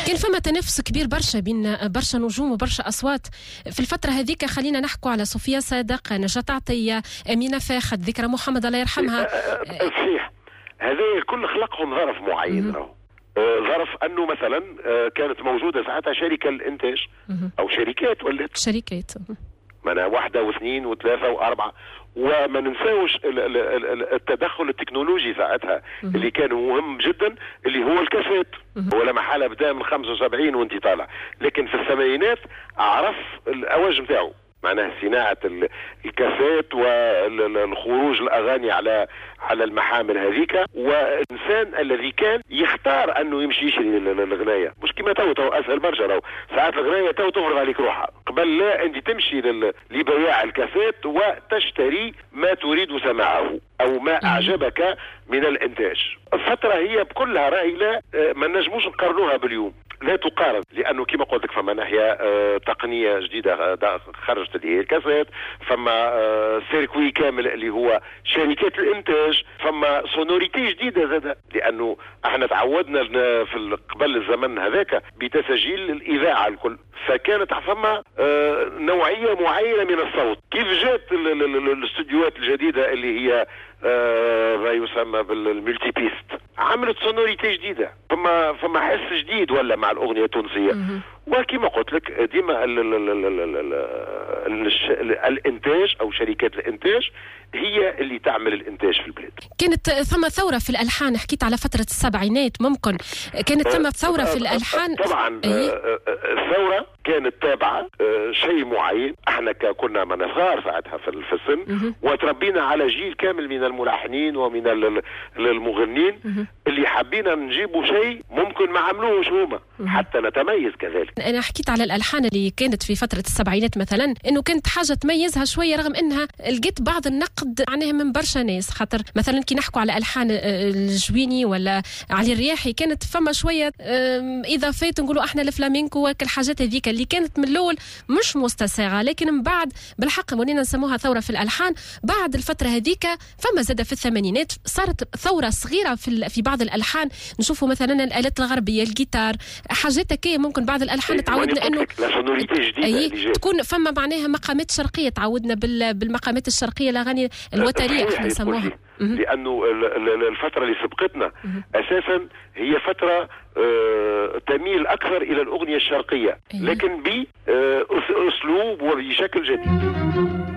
كان فما تنافس كبير برشا بين برشا نجوم وبرشا أصوات في الفترة هذيك. خلينا نحكوا على صوفيا صادق، نجاة عطية، أمينة فاخد، ذكرى محمد الله يرحمها. صحيح، هذا الكل خلقهم ظرف معين. ظرف أنه مثلا كانت موجودة ساعتها شركة الإنتاج أو شركات ولات شركات معناها 1 و2 و3 و4. وما ننساوش التدخل التكنولوجي ساعتها اللي كان مهم جدا، اللي هو الكاسيت. ولا محالة بدا من 75 وانت طالع، لكن في الثمانينات عرف الأواج متاعه، معناها صناعة الكاسيت والخروج الأغاني على المحامل هذيك. والإنسان الذي كان يختار أنه يمشي يشري الغناية، مش كما تو أسهل برشا. ساعات الغناية تفرض عليك روحها، قبل لا أنت تمشي لبياع الكاسيت وتشتري ما تريد سماعه أو ما أعجبك من الإنتاج. الفترة هي بكلها راهي لا ما نجموش نقارنوها باليوم، لا تقارن، لأنه كما قلت لك فما ناحية تقنية جديدة خرجت اللي هي الكاسيت، فما سيركوي كامل اللي هو شركات الإنتاج، فما سونوريتي جديدة زادة، لأنه احنا تعودنا في قبل الزمن هذاك بتسجيل الإذاعة الكل، فكانت فما نوعية معينة من الصوت. كيف جات الاستوديوهات الجديدة اللي هي ما يسمى بالملتي بيست، عملت سونوريتي جديدة، فما حس جديد ولا مع الأغنية التونسية. وكما قلت لك ديما الإنتاج أو شركات الإنتاج هي اللي تعمل الإنتاج في البلاد. كانت ثم ثورة في الألحان، حكيت على فترة السبعينات، ممكن كانت ثم ثورة في الألحان. طبعا الثورة كانت تابعة شيء معين. احنا كنا من صغار ساعتها في السن، وتربينا على جيل كامل من الملحنين ومن المغنين اللي حابين نجيبوا شيء ممكن ما عملوهش هما حتى نتميز كذلك. أنا حكيت على الألحان اللي كانت في فترة السبعينات مثلا، إنه كانت حاجة تميزها شوية، رغم إنها لقيت بعض النقد عنها من برشا ناس. خاطر مثلا كي نحكوا على ألحان الجويني ولا علي الرياحي، كانت فما شوية إضافات، نقولوا إحنا الفلامينكو والحاجات هذيك اللي كانت من الأول مش مستساغة، لكن من بعد بالحق ولينا نسموها ثورة في الألحان. بعد الفترة هذيك فما زاد في الثمانينات صارت ثورة صغيرة في بعض الألحان. نشوفوا مثلا الآلات الغربية، الجيتار، حاجات كي ممكن بعض الألحان تعودنا إنه تكون فما معناها مقامات شرقية، تعودنا بالمقامات الشرقية، الأغاني الوترية احنا نسموها. لأنه الفترة اللي سبقتنا أساسا هي فترة تميل أكثر إلى الأغنية الشرقية، لكن بأسلوب وبشكل جديد.